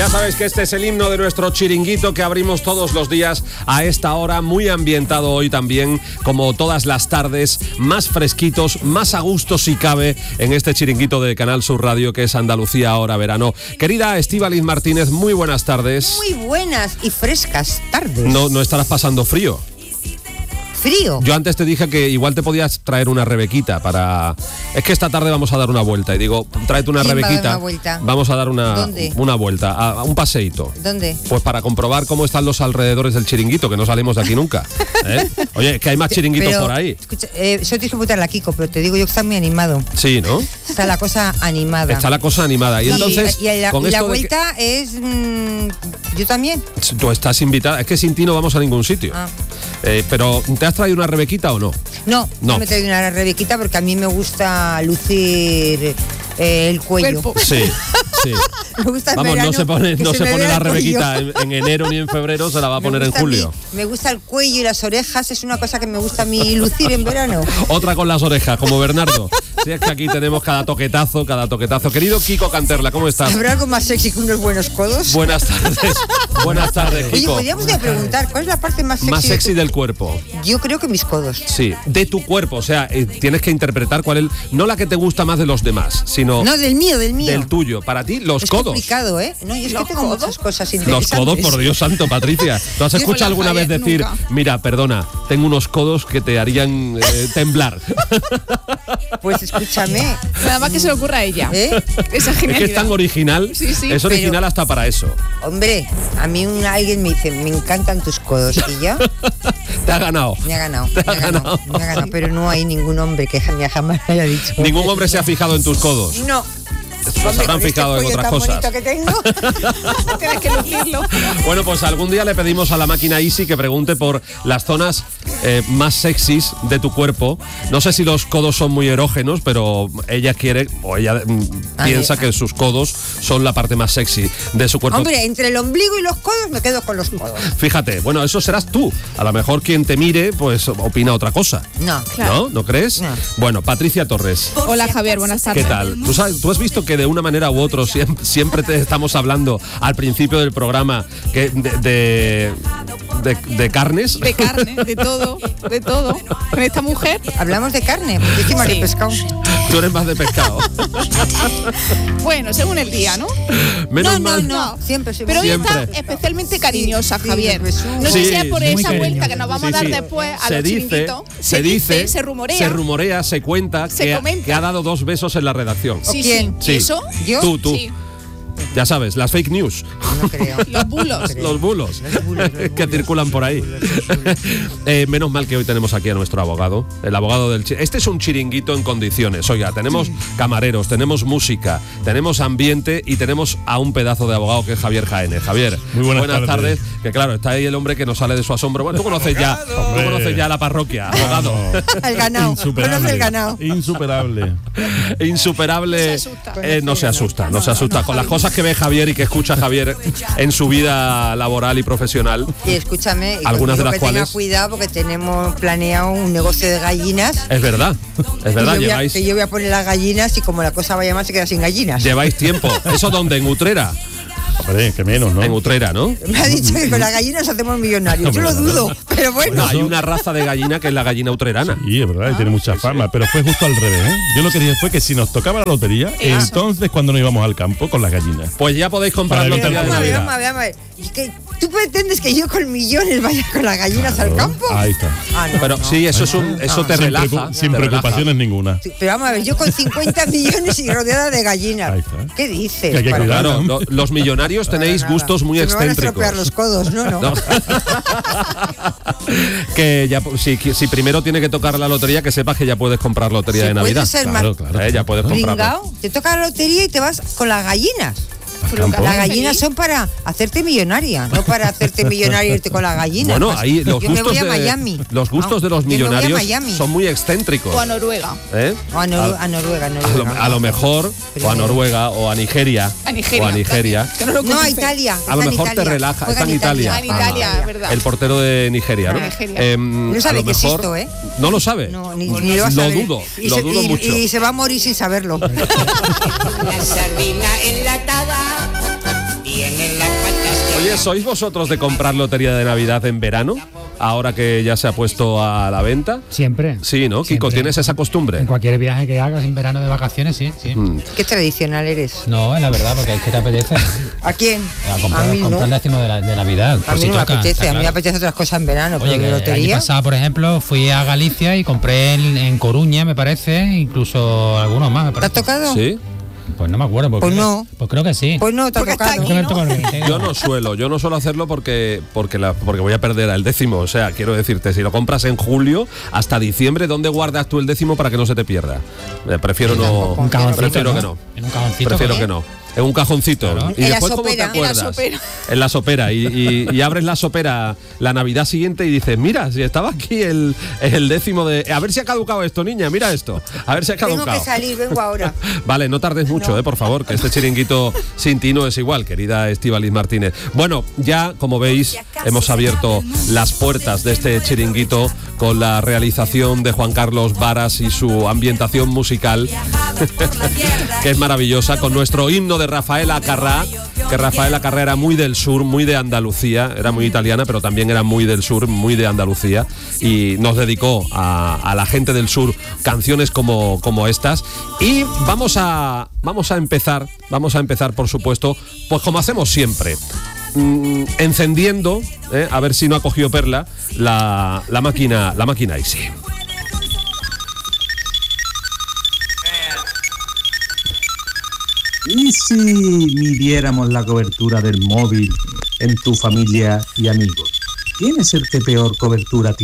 Ya sabéis que este es el himno de nuestro chiringuito que abrimos todos los días a esta hora, muy ambientado hoy también, como todas las tardes, más fresquitos, más a gusto si cabe, en este chiringuito de Canal Sur Radio que es Andalucía Ahora Verano. Querida Estíbaliz Martínez, muy buenas tardes. Muy buenas y frescas tardes. No estarás pasando frío. Frío. Yo antes te dije que igual te podías traer una rebequita para... Es que esta tarde vamos a dar una vuelta y digo, tráete una ¿Quién rebequita. va a dar una vuelta? Vamos a dar ¿Dónde? una vuelta, a un paseíto. ¿Dónde? Pues para comprobar cómo están los alrededores del chiringuito, que no salimos de aquí nunca. ¿Eh? Oye, que hay más chiringuitos Pero, por ahí. Escucha, eso tienes que preguntarle a Kiko, pero te digo yo que está muy animado. Sí, ¿no? Está la cosa animada. Está la cosa animada. Y entonces, y la con esto de vuelta es... yo también. tú estás invitada. Es que sin ti no vamos a ningún sitio. Ah. Pero, ¿te has traído una rebequita o no? No me traigo una rebequita porque a mí me gusta lucir el cuello. Sí. Me gusta el Vamos, verano, no se pone que se me la vea el rebequita cuello. en enero ni en febrero, se la va a poner en julio. Me gusta el cuello y las orejas, es una cosa que me gusta a mí lucir en verano. Otra con las orejas, como Bernardo. Si es que aquí tenemos cada toquetazo. Querido Kiko Canterla, ¿cómo estás? ¿Habrá algo más sexy que unos buenos codos? Buenas tardes, Oye, Kiko. podríamos preguntar, ¿cuál es la parte más sexy? Más sexy del cuerpo. Yo creo que mis codos. Sí, de tu cuerpo, o sea, tienes que interpretar cuál es, no la que te gusta más de los demás, sino No, del mío. del tuyo. Para ti, los es codos. complicado, ¿eh? No, yo es que tengo muchas cosas interesantes. Los codos, por Dios santo, Patricia. ¿Tú has escuchado alguna vez decir, mira, perdona, tengo unos codos que te harían temblar? Pues escúchame. Nada más que se le ocurra a ella. Esa Es genialidad. que es tan original, Sí, es original hasta para eso. Hombre, a mí alguien me dice, me encantan tus codos. Y yo, Te ha ganado. me ha ganado. Te ha ganado. Pero no hay ningún hombre que jamás me haya dicho. Ningún hombre se ha fijado en tus codos. No. Se habrán fijado en otras cosas. Que tengo. Tienes que lucirlo. Bueno, pues algún día le pedimos a la máquina Easy que pregunte por las zonas más sexys de tu cuerpo. No sé si los codos son muy erógenos, pero ella quiere, o ella piensa que sus codos son la parte más sexy de su cuerpo. Hombre, entre el ombligo y los codos me quedo con los codos. Fíjate, bueno, eso serás tú. A lo mejor quien te mire, pues opina otra cosa. No. Claro. ¿No crees? No. Bueno, Patricia Torres. Hola Javier, buenas tardes. ¿Qué tal? ¿Tú has visto que de una manera u otra siempre te estamos hablando al principio del programa que de carnes? De carne, de todo. Con esta mujer. Hablamos de carne, porque encima de pescado. Tú eres más de pescado. Bueno, según el día, ¿no? Menos mal. No. Siempre. Pero hoy Siempre. está especialmente cariñosa, Javier. No sé Sí, si es por muy esa cariñosa. vuelta que nos vamos a dar Sí. después a Se los dice, chiringuitos. se dice, se rumorea. se cuenta Se comenta. que ha dado 2 besos en la redacción. Sí, ¿Quién? sí. ¿Y eso? ¿Yo? Tú. Sí. Ya sabes, las fake news. No creo. Los bulos. Los bulos que circulan por ahí. Menos mal que hoy tenemos aquí a nuestro abogado, el abogado del chiringuito. Este es un chiringuito en condiciones. Oiga, tenemos camareros, tenemos música, tenemos ambiente y tenemos a un pedazo de abogado que es Javier Jaénez. Javier, muy buenas tardes. Que claro, está ahí el hombre que no sale de su asombro. Bueno, tú conoces ya la parroquia, abogado. El ganado. Conoce el ganado. Insuperable. Insuperable. No se asusta. No se asusta. Con las cosas que ve Javier y que escucha Javier en su vida laboral y profesional. Y escúchame, Algunas de las que cuales. tenga cuidado porque tenemos planeado un negocio de gallinas. Es verdad. Que yo voy a poner las gallinas y como la cosa vaya mal se queda sin gallinas. Lleváis tiempo. ¿Eso dónde? ¿En Utrera? Hombre, que menos, ¿no? En Utrera, ¿no? Me ha dicho que con las gallinas hacemos millonarios. Yo lo dudo, pero bueno. No, hay una raza de gallina que es la gallina utrerana. Sí, es verdad, y tiene mucha fama, pero fue justo al revés, ¿eh? Yo lo que dije fue que si nos tocaba la lotería, entonces cuando nos íbamos al campo con las gallinas. Pues ya podéis comprar Para lotería de Vamos a ver, Navidad. vamos a ver. ¿Y que tú pretendes que yo con millones vaya con las gallinas al campo? Ahí está. No, Pero no. sí, eso te relaja. Sin te preocupaciones ninguna. Pero vamos a ver, yo con 50 millones y rodeada de gallinas. Ahí está. ¿Qué dices? Que hay que Para- cuidar. Claro, los millonarios tenéis Nada. gustos muy Se me van a excéntricos. estropear los codos, no. No. Que ya, si primero tiene que tocar la lotería, que sepas que ya puedes comprar lotería Sí, de Navidad. puede ser Claro, más claro. Ya puedes comprarlo. pringao. Te toca la lotería y te vas con las gallinas. Al campo. Las gallinas son para hacerte millonaria, no para hacerte millonaria y irte con las gallinas. Bueno, ahí los yo me voy gustos a de Miami. los gustos de los yo me voy a millonarios Miami. son muy excéntricos. O a Noruega. ¿Eh? O a Noruega. A lo mejor, o a Noruega, o a Nigeria. A Nigeria. O a Nigeria. Que no lo No, a conoce. Italia. A lo está en mejor te Italia. relaja. Juega Está en Italia. Ah, en Italia, es verdad. El portero de Nigeria, ¿no? De Nigeria. No sabe a lo que mejor, existo, ¿eh? No lo sabe. No, ni lo va a Lo saber. dudo, Y lo dudo mucho. Y se va a morir sin saberlo. La sardina enlatada y Oye, ¿sois vosotros de comprar lotería de Navidad en verano? Ahora que ya se ha puesto a la venta. Siempre. Sí, ¿no? Siempre. Kiko, ¿tienes esa costumbre? En cualquier viaje que hagas en verano de vacaciones, sí. Qué tradicional eres. No, es la verdad, porque es que te apetece. ¿A quién? Comprar a mí no. el décimo de Navidad. A mí no me apetece, a mí me apetece otras cosas en verano, Oye, pero que de el año lotería. pasado, por ejemplo, fui a Galicia y compré en Coruña, me parece, incluso algunos más, me ¿Te parece. has tocado? Sí. Pues no me acuerdo. Pues no. Pues creo que sí. Pues no, te ha tocado. Creo que me tocó el 20. Yo no suelo hacerlo porque voy a perder el décimo. O sea, quiero decirte, si lo compras en julio hasta diciembre, ¿dónde guardas tú el décimo para que no se te pierda? Prefiero no. Un cajoncito, Prefiero ¿no? que no. En un cajoncito. Prefiero ¿no? que no. En un cajoncito. Claro. Y En la después, ¿cómo te sopera. acuerdas? En la sopera. En la sopera. Y abres la sopera la Navidad siguiente y dices, mira, si estaba aquí el décimo de... A ver si ha caducado esto, niña, mira esto. A ver si ha caducado. Tengo que salir, vengo ahora. Vale, no tardes mucho, por favor, que este chiringuito sin ti no es igual, querida Estíbaliz Martínez. Bueno, ya, como veis, hemos abierto las puertas de este chiringuito con la realización de Juan Carlos Varas y su ambientación musical, que es maravillosa, con nuestro himno de Rafael Acarrá, que Rafael Acarrá era muy del sur, muy de Andalucía, era muy italiana, pero también era muy del sur, muy de Andalucía, y nos dedicó a la gente del sur canciones como estas. Y vamos a empezar, por supuesto, pues como hacemos siempre, encendiendo, a ver si no ha cogido perla, la máquina Easy. ¿Y si midiéramos la cobertura del móvil en tu familia y amigos? ¿Quién es el que peor cobertura tiene?